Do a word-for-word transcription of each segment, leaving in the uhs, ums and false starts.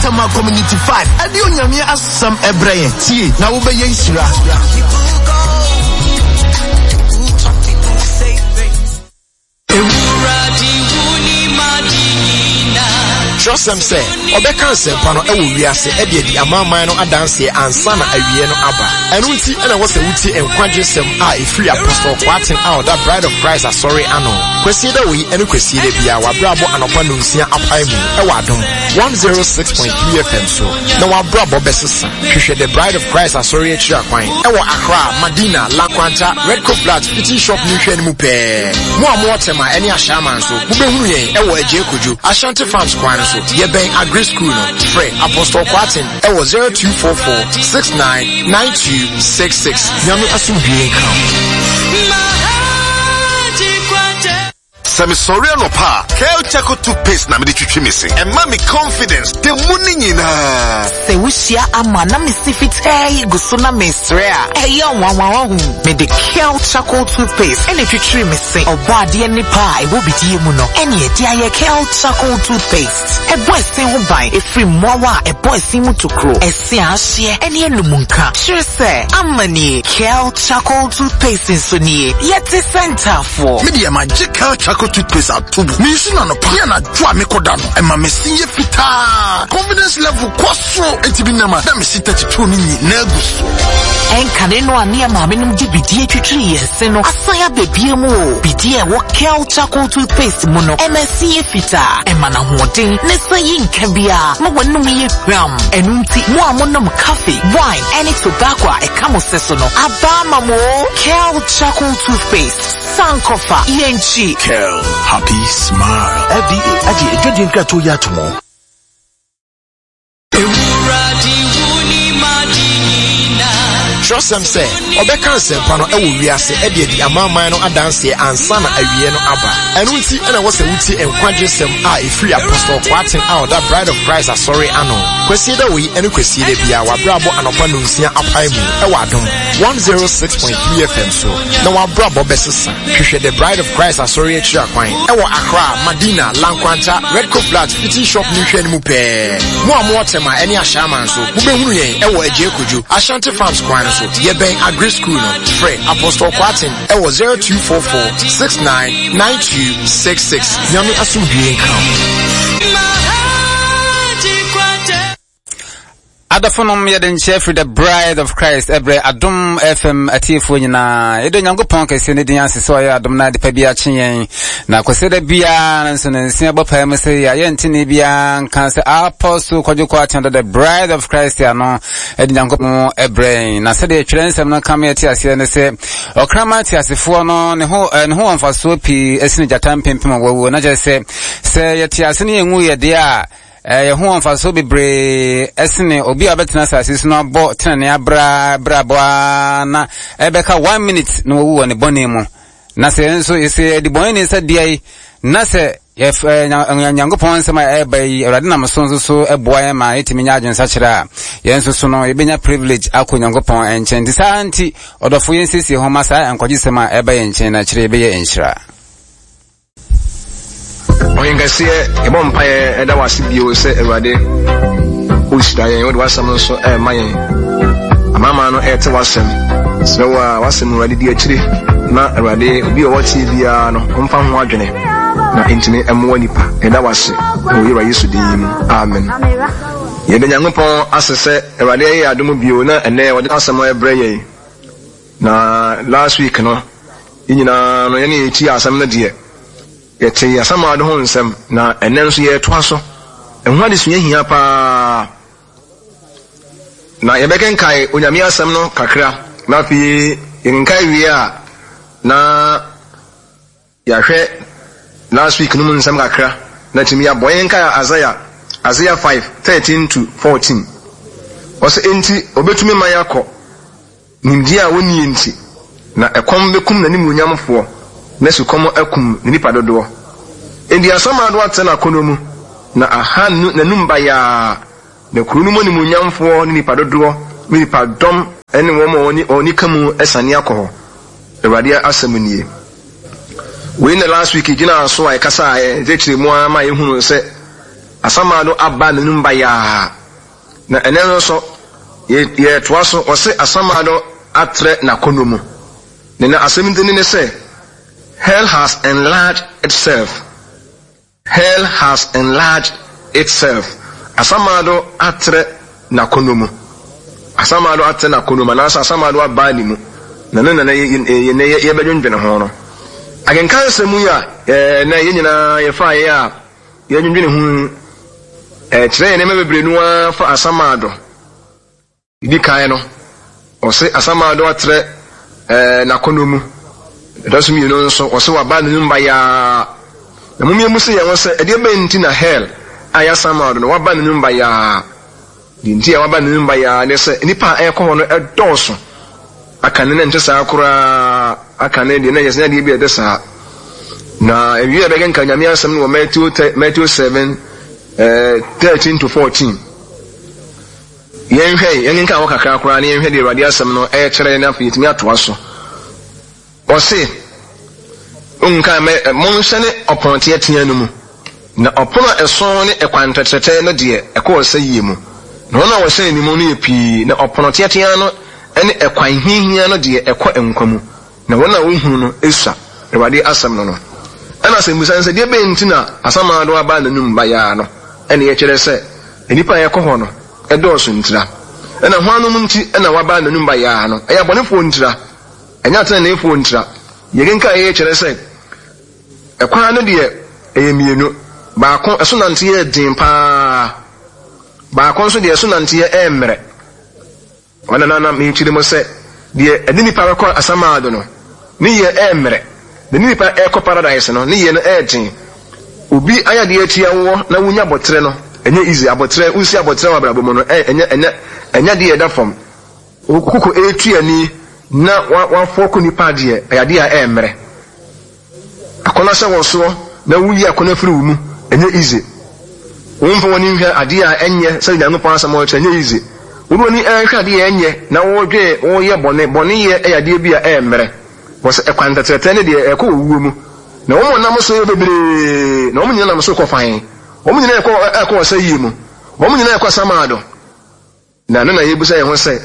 Asama Community five. Adi onyame asam ebreye. Tie na wo be ye nsira. Trust them say, Obeka Sempano, Ewu Riase, Eddie, Amama, no Adansi, and Sana Avieno Abba. And Uti, and I was a Uti and Quadrisem, a free apostle, quarting out that bride of Christ, a sorry, Anno. Quesida we, and Quesida Bia, Bravo, and Opanuncia, Apaimu, Ewadum, one oh six point three F M. So, now our Bravo Bessasa, Kisha, the bride of Christ, a sorry, Chiaquine, Ewa Accra, Madina, Laquanta, Red Coat Flats, Fitty Shop, Nutrient Mupe. More Mortema, any Ashaman, so, Ubehuye, Ewa Jekuju, Ashanti Farms Quine. Yebeng Agri School no Frey Apostle Quartin e was zero two four four six nine nine two six six. Nyame asubie kan. Sami sorry no pa. Kel Chaco toothpaste na me de twitwi me se. And mommy confidence the money nyina. Se wushia ama na me sifite gusuna mesrea. E ya nwanwa hu. Me de Kel Chaco toothpaste ene twitwi me se. Oba de ni pa e wo bidie mu no. Ene e dia ye Kel Chaco toothpaste. E boy se ho ban e free mowa e boy se mu tokro. E se ahye ene enumunka. Sure say amani Kel Chaco toothpaste so nie. Yet center for. Me de magic Kel Chaco toothpaste at tubu. Me isi na no pa na dwa me kodano. E ma me sinye fita. Confidence level kwaso etibi na ma. Na me sita chicho ni na guso. En kane no ani ma me num di bidie twitwi yese no. Asaya bebie mu o. Bidie wo Kel Chaco toothpaste mu no. E ma sinye fita. E ma na hoden ne sayi nka bia. Mo wonum ye hwam. Enu nti mo amonom coffee, wine, any tobacco e kamo seso no. Abama mo Kel Chaco toothpaste. Sankofa E N G. Kel, happy smile. F D A, Adi, Ejodi Nkrato Yatumo. Trust them say, Obeka Sempano, Ewu Riase, Eddie, Amama, no Adansi, and Sana Avieno Abba. And Uti, and I was a Uti and Quadrisem, a free apostle, quarting out that bride of Christ, a sorry, Anno. Quesida we, and Quesida Bia, Bravo, and Opanuncia, Apaimu, Ewadum, one oh six point three F M. So, now our Bravo Bessasa, Kisha, the bride of Christ, a sorry, Chiaquine, Ewa Accra, Madina, Lanquanta, Red Coat Flats, Fitty Shop, Nutrient Mupe. More Mortema, any Ashaman, so, Ubehuye, Ewa Jekuju, Ashanti Farms Quine. Yebeng Agri School no Frey Apostle Quartin e was zero two four four six nine nine two six six. Nyame asubie kan. Adafonum yeden chef the bride of Christ ebre Adom F M atifo nyina edo nyankopon kese ne din asese o ya Adom na de pa bia kyen na kwese bia nso ne nsia bopa em se ya yentini bia nkan se apostle kwadwo attend the bride of Christ ya no edo nyankopon ebre na se de twrensem no kam yati ase ne se okrama ti asefo no ne ho ne ho amfaso pi esini jatam pempem wawo na je se se yati ase ne yenwu ye de a eh ho amfaso bebre esene obi abetena asase no abo tenane abra bra boa na ebeka one minute no wu ne bonemu na se nso ese di bonne se dia na se yef nyankopon se ma ebai urade na msonso so eboa ma etimi nya adwensa kira yenso so no ebenya privilege akọ nyankopon enchen di santi odofo yensisi ho masa enkoji se ma ebai enchen na kire ebeye enhira. Oyengase ebo mpaye eda wasibio se Ewade Ushdaye wode wasam so e mayen amama no ete wasem so wa wasem Ewade di akire na Ewade obi o wati bia no omfa ho adwene na intini emwo nipa eda wase oyira Yesu din amen. Yede nyankopon asese Ewade ye adom bio na ene wode asem ebreye na last week no nyina no yene eti asem na de yete yasama ado ho nsem na enenso ye to aso enhu ade sunya hia pa na yebeken kai onyame asem no kakra na fi yenkai wi a na yahwe last week no nsem kakra na timi ya boyen kai Isaiah Isaiah five thirteen to fourteen ose enti obetumi mayako nindia woni enti na ekom bekum na nimu onyamfo nesu komo akum nipa dodo endi asoma do atena konomu na ahanu na numba ya na kurunu mo ni munyamfo nipa dodo nipa dom ene wo mo oni oni kamu esane akọ Ewade asamunie we in the last week gina so ai kasa ai je kire mu ama ye hunu se asamado aba nanum ba ya na enen so ye ye toa so ose asamado atre na konomu ne na asemintini ne say hell has enlarged itself. Hell has enlarged itself. Asamado atre na konomu. Asamado atre na konomu na asamado abani mu. Na na na ye ye ye bedwendwene ho no. Agenka nsemu ya eh na ye nyina ye fa ye a ye ndwendwene hu eh kire ne mebebre nu afa asamado. Idi kan no. Ose asamado atre eh na konomu. Doesn't mean no so ose wa ba nu mba ya. Na mumye musi ya wose ede be nti na hell aya samado no wa ba nu mba ya. Di nti ya wa ba nu mba ya ne se nipa e ko no e doso. Akane ne nte sa akura akane de na yesna de bi e sa na ewi e be gen kanyame asem no Matthew Matthew seven uh, thirteen to fourteen. Yen hwe yen nka wo kakra akura ne yen hwe de Awurade asem no e kire na afitimi atoa so. Ose unka me monhene oponte atia no mu na opono eson ne ekwantetrete no de ekọ sayi mu na ona wo sene ni mu no epi na opono teatia no ene ekwan hihia no de ekọ enkwamu na wona wo hu no esa Awurade asem no no ana se musan se de be ntina asamado aba nanum ba ya no ene ye kire se enipa ye kọ ho no edo so ntira ena ho anu mu nti ena waba nanum ba ya no eya bonefo ntira enya tena na efo ntira yegenka ye kire se ekwan no de eyemienu ba kon eso nante ye din pa ba kon so de eso nante ye emre wana nana me chiri mo se de edini pa ko asamado no ni ye emre de ni pa e ko paradise no ni ye no edin obi aya de atia wo na wunya botre no enye easy abotre usi abotre wa brabo mo no enye enye enye de da fom okuko etuani na wa foku ni pa de aya de a emre akona se wo so na wuyi akona firi wu mu enye easy wonfo woni hwe ade a enye se nyankopon asamo enye easy wuro ni enhwe ade a enye na wo dwe wo ye bone bone ye eyade bi a emre wo se ekwanta tete ne de ekọ wuwu mu na wo mo na mo so bebre na wo mo nyina mo so ko fan wo mo nyina ekọ ekọ se yi mu wo mo nyina ekọ samado na na na yebusa ye ho se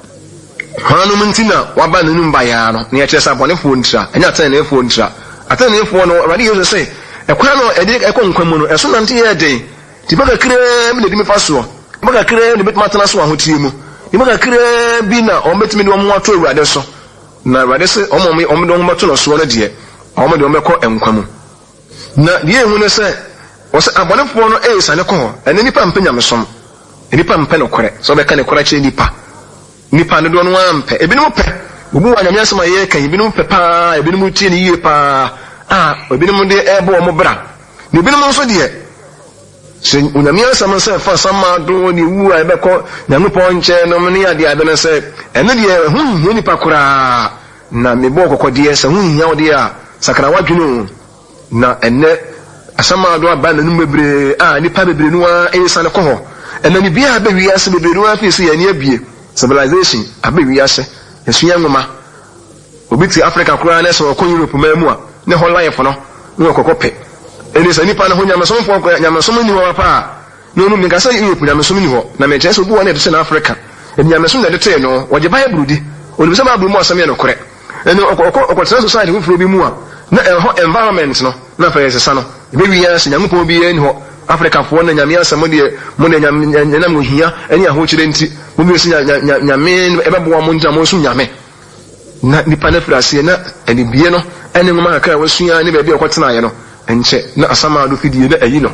hanu muntina waba nunu mba ya no na ye kyesa bone fo ntira enya tan na efo ntira atan na efo no radi yo se ekwa no ede ekọ nkwamu no eso nante ye den ti baka kire me de mi faso baka kire ne betma tana so ahotie mu ni baka kire bi na o betimi de o mo ato Awurade so na Awurade se o mo o mo de o mo to no so no de o mo de o mekọ enkwamu na de ehu ne se o se abonefo no e sane ko ene nipa mpanya mesom nipa mpe no kore so be ka ne kora che nipa nipa ne do no ampe ebinom pe obu wa nyame asema ye kan ebinom pe pa ebinom tie ne yie pa ah ebinom de ebo mo bra ne ebinom nso de se unyame asema se fa samado ni wu a be ko nyame po nche no me ya de ade ne se ene de hu nipa kora na me bo kokode se hu nya ode a sakara wadwunu na ene asamado aba na numebre ah nipa bebre no a esane ko ho ene ni bia be wi ase bebre no a fi se ya ne abie civilization abe wi ase esuya ngoma obi ti Africa kura na so ko Europe ma mu a ne ho life no ne okokope eni se nipa na ho nyama somfo ko nyama som ni ho pa no no minga say Europe nyama som ni ho na me chese obi wona de na Africa eni nyama som na de te no woje ba brudi oni se ma bru mu asam ye no kore eni okoko society wo fro bi mu a na environment no na fa yese sa no be wi ase nyama po bi eni ho Africa fo na nyame asam de mo na nyame na mo hia eni aho kire nti mo bi se nyame ebe bo mo nja mo su nyame na nipa na frase na eni bie no eni ngoma kakra wasua ne be bi okotena ye no enche na asamado fidie na ayi no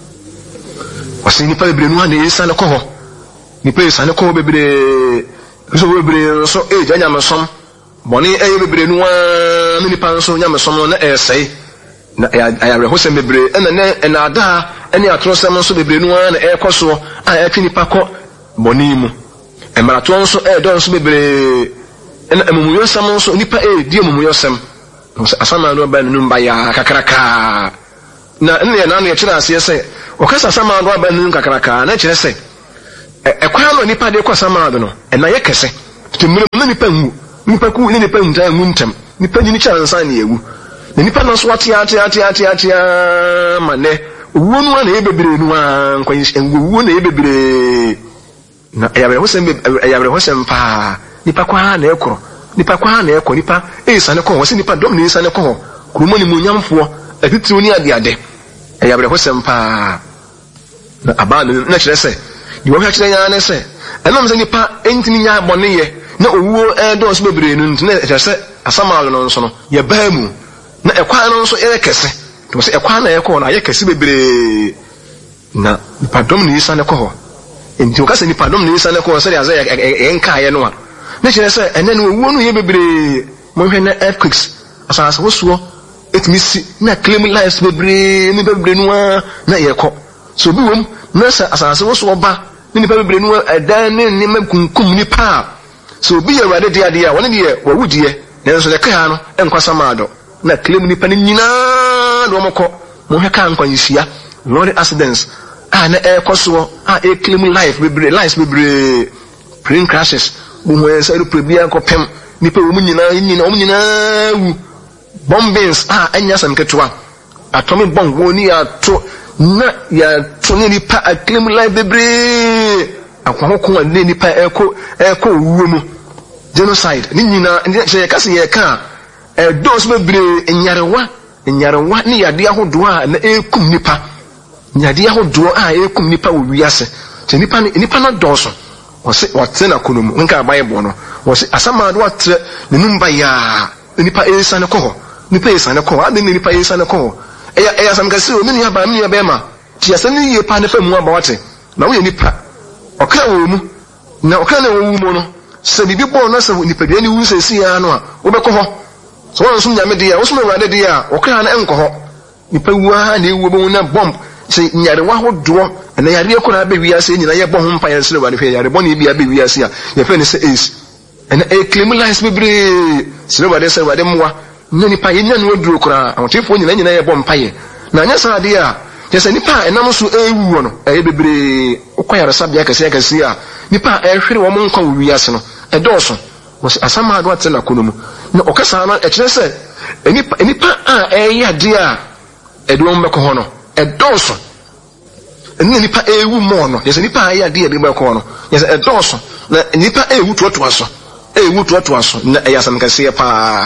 wasi nipa bebre no na yesa na ko ho nipa yesa na ko bebre so bebre so e ja nyame som boni e bebre no a nipa so nyame som na e sei na ya re ho se bebre na na na ada eni atro sem so bebre no na e koso a e twi nipa ko boni mu e marato so e don so bebre na emumu sam so nipa e die emumu yosem asamado ba nunu ba ya kakraka na nne na na ye kira ase se o kasa asamado ba nunu kakraka na kire se e kwa no nipa de kwa asamado no e na ye kese timire no nipa hu nipa ku ni nipa hu ta hu ntem nipa ni cha nsa na ewu na nipa no so ate ate ate ate ate ma ne wonu na ebebre nu an kwanyi engu na ebebre na yabre hosem yabre hosem pa nipa kwa na ekoro nipa kwa na ekoro nipa esane ko ho se nipa dom na esane ko ho kurumo ni munyamfo atitiri oni ade ade yabre hosem pa na abanu na kire se di wo hwa kire nya na se enam se nipa entini nya bone ye na owuo edo so bebre nu ntine kire se asamalo no nso no ye baamu na ekwa no nso ere kese to se ekwa na ekọ na ye kese bebre na nipa dom na esane ko ho enti o ka se nipa dom na esane ko ho se ya ze enka ye no a na kire se ene no owuo no ye bebre mo hwe na earthquakes asase wo suo etimi si na claim lives bebre ni bebre no a na ye ko so bi wom na sa asase wo suo ba ni nipa bebre no edan ne ni makunkum nipa so bi ye wade dia dia woni de wo wudie na so le ka no enkwasa maado na claim nipa ni nyina do moko mo heka nkwanhyia road accidents ah na e koso ah e claim life bebre lives bebre plane crashes bo ho esa ru prebia ko pem nipa wo nyina nyina wo nyina wu bombings ah anya sam ketwa atomic bomb wo ni ato na ya to ni nipa a claim life bebre akwa ko wan nipa eko eko wuo mu genocide ni nyina se ka se ye ka e dos bebre enyarewa enyarewa ni yade ahodo a na ekum nipa nyade ahodo a ekum nipa wo wiase se nipa nipa na doso wose wate na konomu nka bible no wose asamado atre ne numba ya nipa esane ko ho nipa esane ko ade nipa esane ko ho eya eya sam ka se o ni aba mi ya be ma ti asane ye pa ne fa mu aba wate na wo ye nipa okra wo mu na okra na wo mu no se bibi bo na se nipa de ni wu se si ya no a wo be ko ho so won sum nyame de ya wo sum wade de ya okra na enko ho nipa wa na ewu bo na bomb se nyare wa hodo na yare ko na be wiase nyina ye bo ho mpa ye se wade fe yare bo na bia be wiase ya ye fe ne se ace ena e claim lies bebre se wade se wade mwa na nipa ye nya no duro kra awotefo nyina nyina ye bo mpa ye na nya sa de ya ye se nipa enam so ewu no e bebre okwayare sabia kase kase a nipa e hwere wo mo nkwa wo wiase no e doso was asama do atena konomu na okasa na e kire se enipa enipa a e ya de a e do mbeko ho no e doso eni nipa ewu mo no ye se nipa a ya de e mbeko no ye se e doso na nipa ewu to to aso ewu to to aso na e ya sam kase pa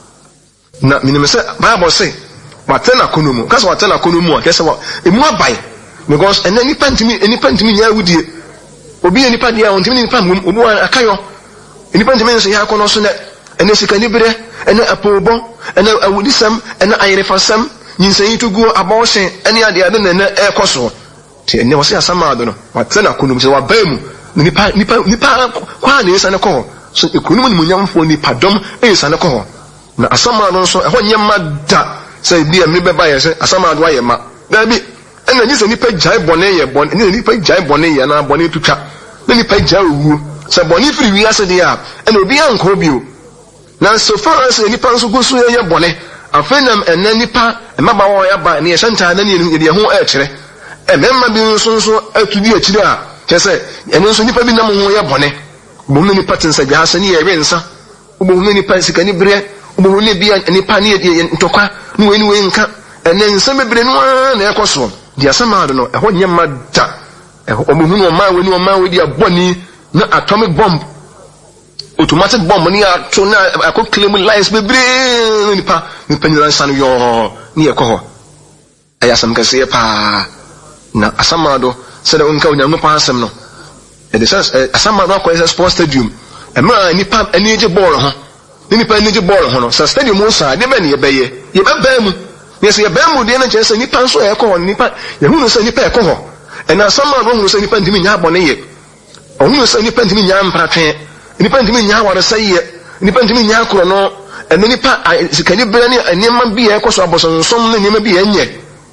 na minime se bible say watena konomu kasa watena konomu a kese wa emu abai because eni nipa ntimi enipa ntimi nya wudie obi enipa dia on ntimi nipa mu obu akayo enipa ntimi nso ya kono so na ene sika nibere ene apobo ene awudisam ene ayerefasam nyinsayi tugu abortion ene ade ade na na ekoso ti ene wose asama ado no watena konomu se wabamu nipa nipa nipa kwa na yesa ne ko so ekonomu ni munyamfo nipa dom yesa ne ko na asama no so eho nyema da se bia me beba ye se asama ado aye ma da bi ene nyise nipa jai bone ye bone ene nipa jai bone ye na bone tutwa na nipa jai owu se bone firi wi ase de a ene obi anko bi o na so far as nipa nso go so ye bone afenam ene nipa emaba wo ya ba ne ye shanta na ne ye ho e kire ememma bi nso nso atudi a kire a kese ene nso nipa bi nam ho ye bone bo mu nipa tensa gya ase ne ye rensa bo mu nipa sika ni bre bo mu ne bi nipa ne ye ntokwa ne we ne we nka ene nsa bebre no na ekoso dia sama do no eho nyema da eho omuhu no ma we ni o ma we dia boni na atomic bomb automatic bomb ni ato na akọ claim lies bebre nipa nipa ni ransa no yo ni ekoho ayasam kase pa na asama do se de onka onyamu pa asem no e de sense asama do akọ sports stadium e ma nipa eni je ball ho nipa eni je ball ho no sa stadium o sa de be ne ye beye ye be ba mu yes ye be mu de na chese nipa nso e ko nipa ye hu no se nipa e ko ho e na asama do hu no se nipa ndimi nya abone ye o hu no se nipa ndimi nya mpratwe nipa ndimi nya ware saye nipa ndimi nya akoro no e nipa sikani bere ne enema bi e ko so abosonsom ne enema bi enye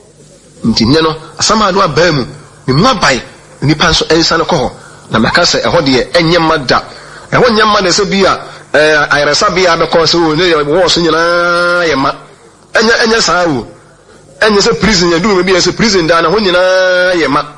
nti nye no asama do aba mu ni mu abai nipa nso ensa ne ko ho na makase e ho de enye mada e ho nya mada se bi a eh ayresa bi a be ko se o ne wo so nyina ye ma enya enya saawo enya se prison ya du bi se prison da na ho nyina ye ma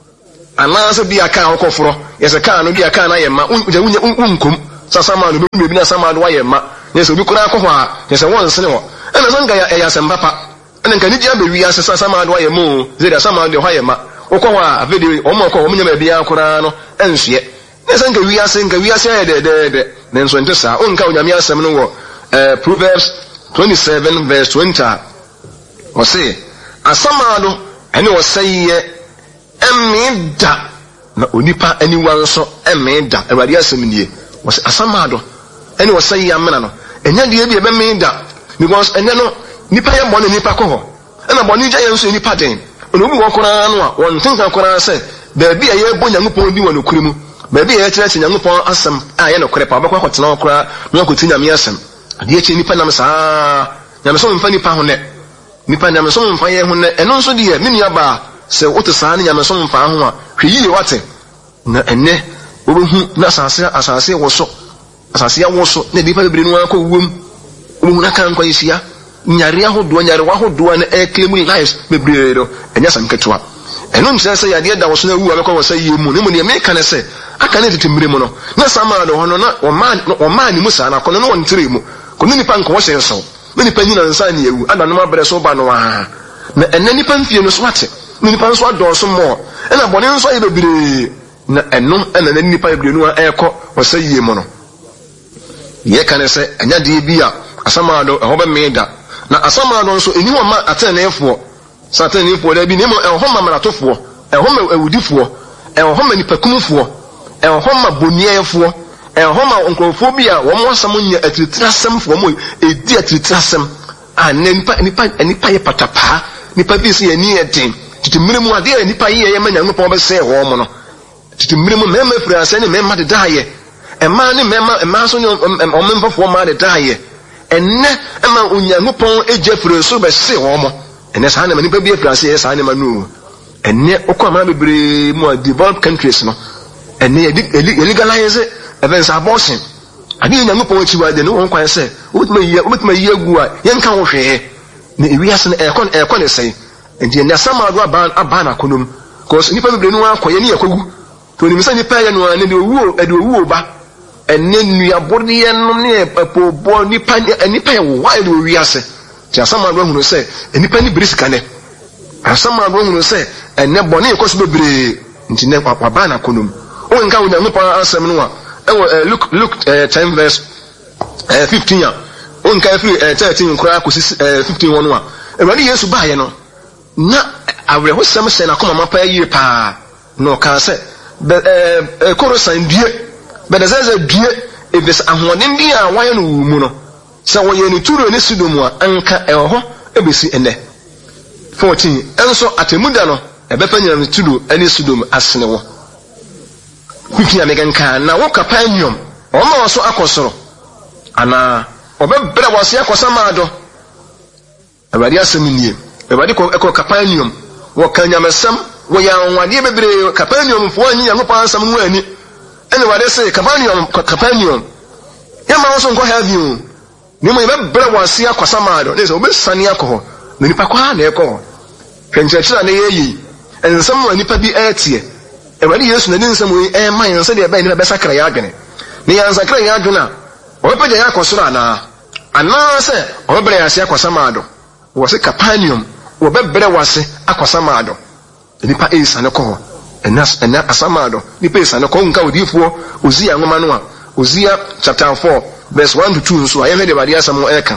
ana se bi aka okoforo ye se ka no bi aka na ye ma unja unya unkum sasama no bi na sama do ye ma ye se obi kura akofo a ye se won sene ho ena so nga ya ya se mbapa ana nka ni dia be wi asesa sama do ayemo zeda sama do hayema okwa a video o mo okwa o nyama bia akora no enhye nesa nka wi ase nka wi ase ya de de de nenso ntesa o nka onyame asem no wo eh Proverbs twenty-seven verse twenty o say asama do ene o saye emida na onipa aniwa nso emida awari asem nie o say asama do ene o saye amena no enya de bi e be meda because ene no nipa ye bone nipa ko ho ena bone gya ye nso nipa den ono bi wokora no a won tinka kora se ba bi ye bo Nyankopɔn di won okurimu ba bi ye kyerɛ kyerɛ Nyankopɔn asem a ye no kore pa bakwa kwotena okora no akotu Nyame asem ade echi nipa nam saa Nyame so mfa nipa ho ne nipa Nyame so mfa ye ho ne eno nso de ye me nua ba se wote saa ne Nyame so mfa ho a hwe yiye wate na enne obehu na asase asase wo so asase ya wo so na nipa bebre no akɔ wom obehu na kan kwa yisia nyare ahodo nyare wahodo na e claim lives bebre do enya sanketwa eno nkyerɛ sɛ yade da wo so na wu abekɔ wo sɛ yemu ne mu ne me kan sɛ aka ne tetemire mu no na sama do hono na o man o man ni musa na kono no won tere mu kono nipa nko wo hyɛ so me nipa nyina nsa ne ewu ada no mabrɛ so ba no wa na enne nipa mfie no so ate me nipa nso adɔ so mo ena bɔne nso ayi bebre na eno ena ne nipa bebre no a ɛkɔ wo sɛ yemu no ye kan sɛ enya de bi a asama do ɛho be meda na asama do nso eni wo ma atenefo satenefo da bi ne mo ɛho ma maratofo ɛho ma awudifo ɛho ma nipakumfo ɛho ma boniefo ɛho ma nkrofo bi a wo mo asam nya atiritirasɛmfo mo edi atiritirasɛm a nipa nipa nipa ye patapa nipa bi se ani eden titimire mu ade ya nipa ye ye ma Nyankopɔn be se ho mo no titimire mu mema firi ase ne mema de daaye ɛma ne mema ɛma so ne ɔmemfafo ma de daaye enne ema Onyankopɔn egya firi so be se ho mo enne saa ne nipa bi firi ase ye saa ne ma no enne okwa ma bebre mu a developed countries no enne legalize events abortion ade Nyankopɔn chi wa de no won kwan se obetuma yi obetuma yi agu a yenka wo hwe ne ewiase no ekon ekon ne sei enti enne sama do aban aban akonom cause nipa bebre no akoye ne yakogu to ni misa nipa ye no ne de owuo e de owuo ba enne nua borde ye no ne epobo nipa nipa ye wa de owiase ti asama do hunu se nipa ni brisika ne asama do hunu se enne bone ekoso bebre nti ne aban akonom o nka wo Nyankopɔn asem no a ewo look look ten verse fifteen ya o nka free thirteen nkura akosi fifteen won no a ewani Yesu ba ye no na awre ho sem se na koma mapa yire pa no ka se eh korosan die be da zaza die ebes ahoden bi a waye no mu no se wo ye ni turo ne Sodom a anka ewo ho ebesi ene fourteen enso atemuda no ebefa nyina ne turo ene Sodom asene wo kukia meganka na wo kapanyom o ma so akosoro ana obebra wase akosama ado abadi asem nie abadi ko eko kapanyom wo kanyamesam wo ya nwade bebre kapanyom fo anyi Nyankopɔn asem no ani ene wade se kapanyom kapanyom ya ma so nko have you ni mo bebra wase akosama ado ne so obesane akoho na nipa kwa na eko hwenkyerɛkyerɛ na yeyi ensam wa nipa bi atie ewani Yesu na nsam we eh man nse de ba ni be sakra ya adwene ni ya sakra ya adwene a obepeja ya akosoro ana ana se obebre ya se akosama ado wo se Capernaum obebre wase akosama ado nipa esa ne ko enas ena asama ado nipa esa ne ko nka odifo Ozia ngoma no a Ozia chapter four verse one to two nso aye me de bade asam eka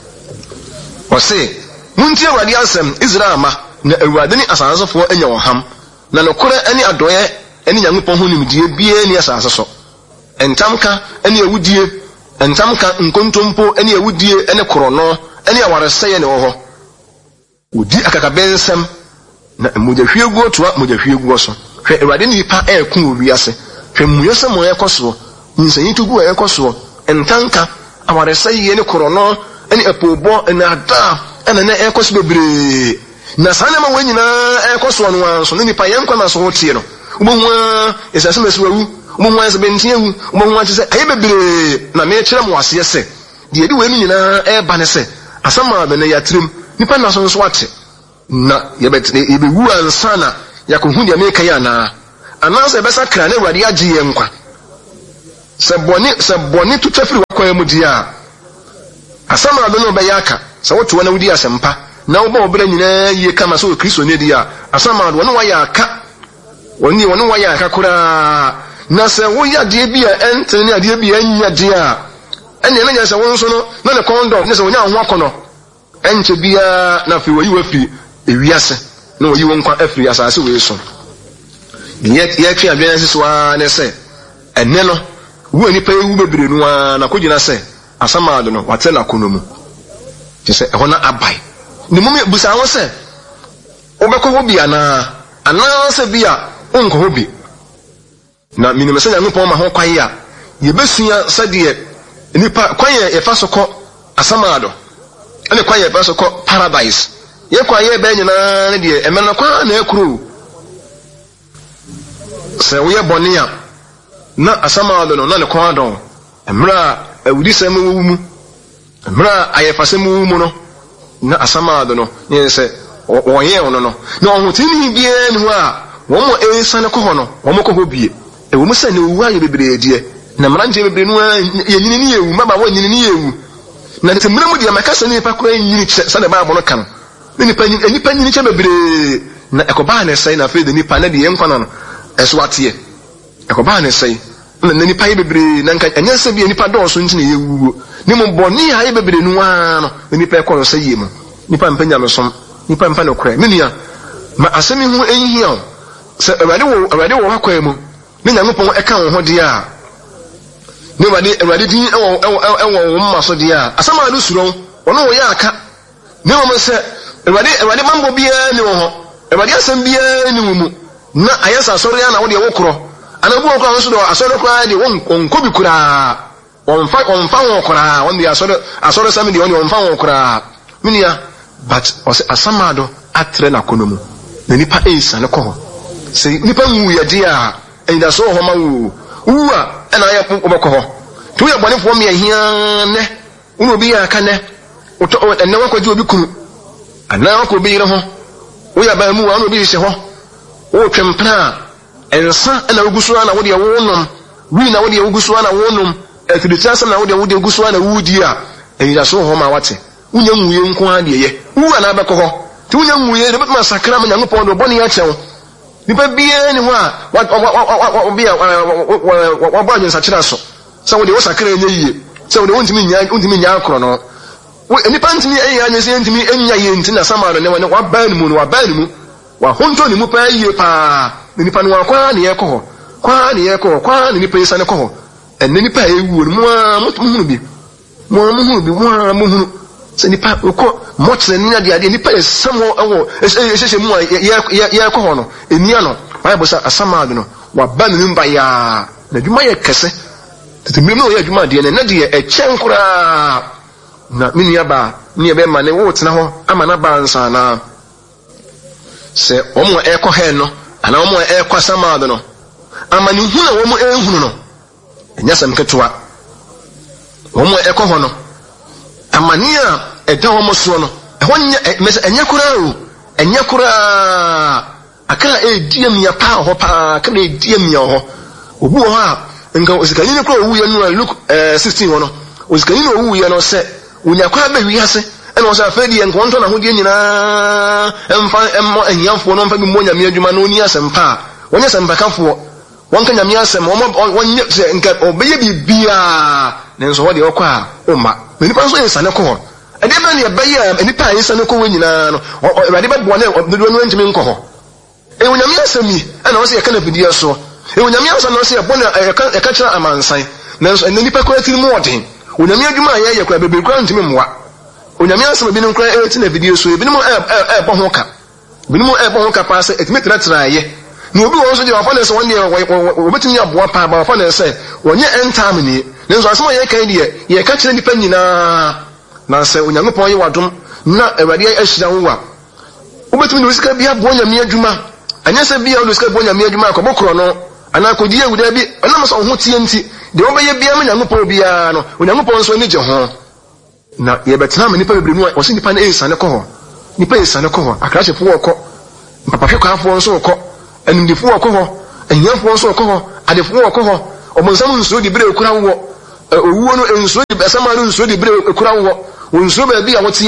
o se muntie bade asam Israel ma na awurade ni asansofo enya wo ham na nokore ani adoye ani Nyankopɔn ho nimdie bie ni asase so entamka ani awudie entamka nkontompo ani awudie ene korono ani awareseye ne wo ho odi akakabensem na mojahwiegu otoa mojahwiegu so hwe ewade ni pa ekun owiase hwe muyesem o ekoso nsanyi tugu e ekoso entanka awareseye ne korono ani apobo ene ada ene na ekoso bebre na sana ma wanyina ekoso no anso ne nipa yenkwa na so hotie no ubonwa esase mesuwu ubonwa ese bentiewu ubonwa chese aye bebre na me kire mo ase se de edi we mi nyina e ba ne se asama be na yatrim nipa na so so ate na yebet yebewu ansa na yakohu de me kai ana ana se be sakra na Awurade age yenkwa se boni se boni tutafiri wakwa mu dia asama be no be yaka se woto na wudi asempa na wo bo obra nyina ye kama so Kristo ne dia asama do no wa ya aka woni wono wa ya aka kura na se wo ya de bia enten ne ade bia nya de a ene na nya se wo nso no na ne kondo ne se wonya ho akono enche bia na fi wo yi wa fi ewiase na wo yi wo nkwa afiri asase we so ye ye twa adwen so a ne se ene no wo ni pa ewu bebre no a na kogina se asama do no watela kono mu je se ehona abai ni mum busa won se obekọ ho bia na ana se bia onko ho bi na minimum se nyame pon ma ho kwan ya ye besua sade nipa kwan ye efa so kọ asama do ene kwan ye efa so kọ paradise ye kwan ye be nyina ne de emena kwan na ekuro se wo ye bonia na asama do no na ne kwan do emra awudi sem wo mu emra ayefasem wo mu no na asama do no ye se wonye ono no na ohotini bie ne ho a wo mo ensa ne ko ho no wo mo ko ho bie e wo mo se ne wu aye bebre die na mranje bebre no ye nyini ne yewu maba wo nyini ne yewu na te mra mu dia makasa ne pa kora nyini se ne ba bo no kan ne nipa nyini nipa nyini che bebre na ekoba na sai na fe de nipa na de yenkwana no eso atie ekoba na sai na nipa ye bebre na nka enya se bia nipa do so ntine yewu ni mo boni ha ye bebre no a no nipa e ko so yemu nipa mpanya no som nipa mpa no kra menua ma asemi hu enhia se awade wo awade wo hakwa mu ne nyamopon e ka wo ho de a ne wade awade din e wo e wo mma so de a asama no suro ono wo ya aka ne wo se awade awade mambo bia ne wo ho awade asem bia ne wo mu na ayesa sori ya na wo de wo kro anabu wo kro so do asori kra de won konko bi kura won fa won fa wo kra won de asori asori sami de won fa wo kra menua but ose asamado atre na konomu na nipa ensa ne ko se nipa nwu ye dia enda so ho ma wu uwa na ya pu obeko ho to ye bone fo me ahia ne uno bi ya ka ne oto enne wa kwaji obi kunu ana ko bi re ho wo ya ba mu wa no bi se ho wo twempna ensa na ugusu na wo de wo nom wi na wo de ugusu na wo nom etiditasa na wo de wo de ugusu na wudi a enda so ho ma wate unya nwuye nko ade ye uwa na abekọ ho ti unya nwuye de betuma sakra ma nyango pon do boni ya chewo nipa bie ni ho a obi a wa ba nsa kira so so wo de wo sakra enye yie so wo de wontimi nya wontimi nya akro no nipa ntimi eya anya se ntimi enya ye nti na samaro ne wa ba ni mu no wa ba ni mu wa honto ni mu pa yie pa nipa no akwa ne ye ko ho kwa ne ye ko kwa ne nipa yesa ne ko ho en nipa ewu mu a muhunu bi mu muhunu bi mu a muhunu se nipa ko mochre ni ade ade nipa esamo ewo ehehye mu ya ya ko hono enia no bible sa asama ade no wa ba ni mba ya na dwuma ye kese tete mi no ya dwuma de ne na de e chenkura na mini ya ba ni e be ma ne wo tena ho ama na ba nsa na se omo e ko he no ana omo e ko asama ade no ama ni hu na wo mo e hu no enya sam ketwa omo e ko hono amania eda wo so no ehwo nya enya kura o enya kura akala e diam ya pa ho pa akala e diam ya ho obu ho a nga osikani ne kura owu ya no look sixteen ho no osikani no owu ya no se unya kwa ba wi ase ena o sa fa di enko nto na ho die nyina emfa emmo enyamfo no mfa bi mo nyame adwuma no oni asempa wonya sempa kafo wonka nyame asem wonye se nka obeye bibia ne nso ho de okwa o ma nipa so ensa ne ko ho ade ba ne baye nipa ensa ne ko wo nyina no ade ba bo ne do no ntimi nko ho e wonyame asemi ana wo se e kana bidie so e wonyame asem no se e bona e ka kira amansan ne nso ne nipa ko atiri mu odin wonyame adwuma ye ye kwa bebe kwa ntimi mwa wonyame asem bi ne nkra e ti na bidie so e bi ne mo e e bo ho ka bi ne mo e bo ho ka pa se etimi tra tra ye ni obi wo so je wafa ne se wonde obetimi aboa pa ba wafa ne se wonye entime ni ne nso asem ye kan die ye ka kire nipa nyina na se onyankopon ye wadom na awade ahira wo wa obetimi no sika bia bo nyame adwuma anya se bia no sika bo nyame adwuma akobokro no ana kodie wuda bi anam so ho tie nti de wo beye bia manyankopon bia no onyankopon so ni je ho na ye betena me nipa bebre no o se nipa na ensa ne ko ho nipa ensa ne ko ho akrache fo wo ko papa hwe kwa fo so ko enimdifo wo ko ho enyamfo so ko ho adefo wo ko ho obonsam nsuo di bere kura wo owuo no nsuo di besama no nsuo di bere kura wo nsuo ba bi a wote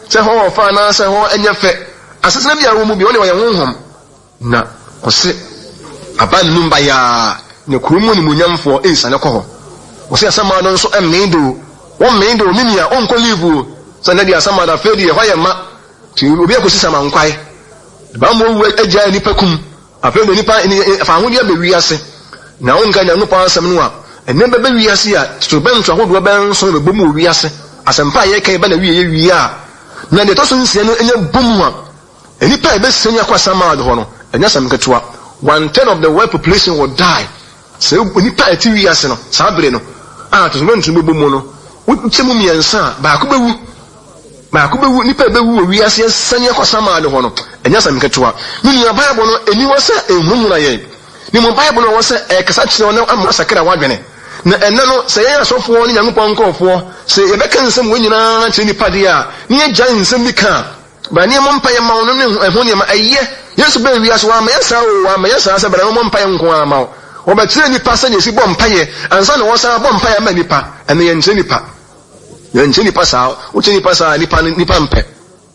se ho fa na se ho enye fe asesena bia wo mu bi woni wo ye honhom na ose aban numba ya ne kurumu ni munyamfo ensa ne koho ose asama no nso emmendo wo mmendo minia onko livu so na dia asama da fe di ho ye ma ti obi akosisa ma nkwai ba mo wu agya nipa kum afendo nipa fa hodi abewi ase na onka nya no pa asem no a enne bebe wi ase a to ben to ahodo ben so be bomu wi ase asempa ye kai ba na wi ye wi a na de to so nsia no enya bomu a enipa e be senya kwasama ado ho no enya sam ketua one third of the world population will die so enipa e ti wi ase no sa bere no a to so ben to be bomu no uchemu miensa ba ko bewu ba ko bewu nipa be wu wi ase senya kwasama ado ho no enya sam ketua ni ya bible no eni wo se ehumura ye ni mo bible no wo se e kasa kire no amma sakira wadwene na enne no se ye asofo ni nyankopon nkofo se ye beka nsem wo nyina kire nipa de a ni ye gyan nsem bi ka ba ni mo mpaye ma no ne ho ne ma aye yesu be wi aso wa ma yesa o wa ma yesa se bere mo mpaye nko ama o wo ba kire nipa se ne si bo mpaye ansa na wo sa bo mpaye ma nipa ene ye nche nipa ye nche nipa sa wo che nipa sa nipa nipa mpe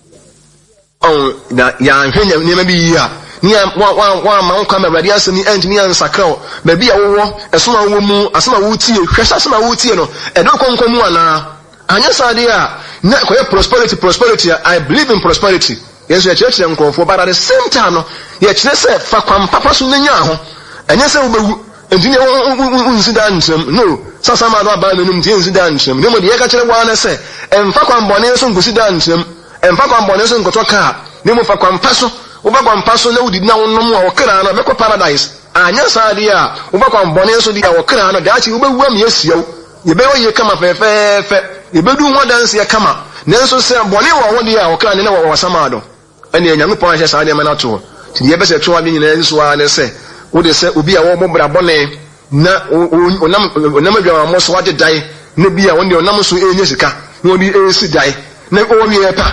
oh na ya hwenya ni ma bi ya ni wa wa wa ma nka ma radio asemi engineer nsakra ba bi ya wo eso na wo mu asema wo tie hwesa asema wo tie no e do konkomu ana anya sade a na koye prosperity prosperity I believe in prosperity yes ya church nkofo but at the same time no ya kire se fa kwam papa so nanya ho anya se wo bewu engineer unsida nsem no sasa ma do aba nanum tie nsida nsem ne mo de ya ka kire wa na se emfa kwam bone so ngusida nsem emfa kwam bone so ngotoka ne mo fa kwam paso ubakwa mpaso na udi na wonom a wokra na mekọ paradise anya saade a ubakwa mbone so di a wokra na daachi ubewu am yesiaw yebe oye kama fefefe yebedu ho danse ya kama nanso se mbone wo ho di a wokra ne na wo wasamado ene nyangu pon ahye saade me na to ti yebe se to abi nyina nso a ne se wo de se obi a wo mobra bone na onam onam adwa mo so wade dai ne bi a wonde onam so enye sika no di esi dai na o wi epa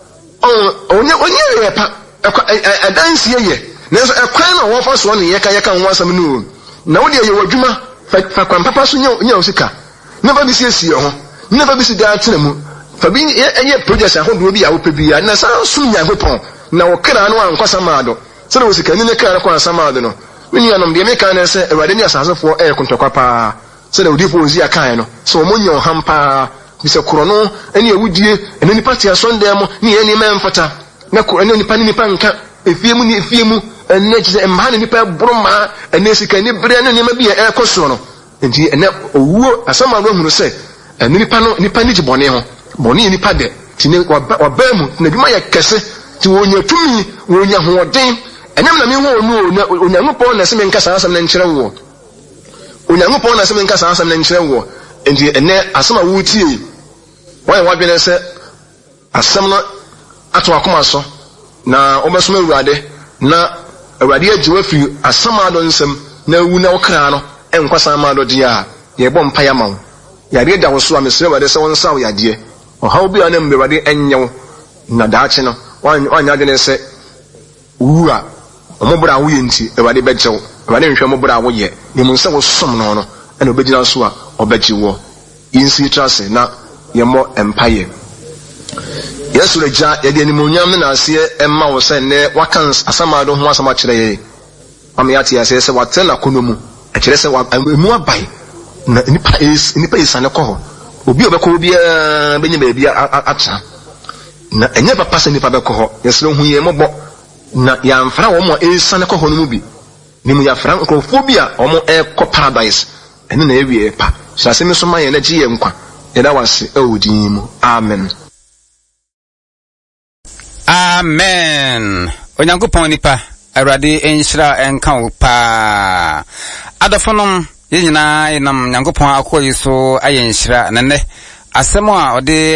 on onye onye epa adansi ye nanso ekwan na wo fa so no ye ka ye ka ho asam no na wo de ye wadwuma fa kwan papa so nya nya osika na ba bi si esi ho na ba bi si da tena mu fa bi ye project ahodo bi a wo pe bi ya na sa so nya ho pon na wo kra no ankwasa maado so wo sika ni ne kra no kwa samado no mini anom de me kan na se ewade ni asasefo e kontokwa pa so da odifo ozi akan no so mo nya ham pa bi se kro no eni ewudie eni ni party asonde mo ni eni me mfata na ko ene nipa nipa nka efiemu ni efiemu ene kise emma nipa broma ene sika ni bre ene ma bi e ekoso no enti ene owuo asama no hunu se ene nipa no nipa ni gibone ho bone nipa de tine waba mu na dwuma ya kese ti wonya tumi wonya hoden enyam na me ho onu onyankopon na se me nka saasam na nkyere wo onyankopon na se me nka saasam na nkyere wo enti ene asama wo tie why wadwene se asam no ato akoma so na obeso awurade na awurade agiwa fi asama do nsem na wu na okra no enkwasa ma do dia ye bom paya mawo ya de da wo so amesere awurade se won saw ya de o hawo bi ana mbe awurade enyew na daache no wanya de ne se wuwa omobra wo ye nti awurade bejew awurade nhwe omobra wo ye ni mun se wo som no no ena obegina so a obegye wo yinsi trase na ye mo empire yesu reja yede ni munyam na ase emma wo se ne wakan asamado ho asama kire ye am ya tie ase se watena konomu a kire se wa emu abai na nipa is nipa isane ko ho obi obekọ obi a benye ba bia atra na enye papa se nipa bekọ ho yesu hu ye mobo na ya mfra wo mo isane ko ho no mu bi ni mu ya fra nkrofo bi a omo e ko paradise ene na ewie pa so ase mi so ma ye na ji ye nkwa ye da wase e odin mu amen. Amen. Onyankopon nipa awurade enhyira enka wo pa. Adafonom ye nyina yenam nyankopon akoyi so ayenhyira nene asɛm a ɔde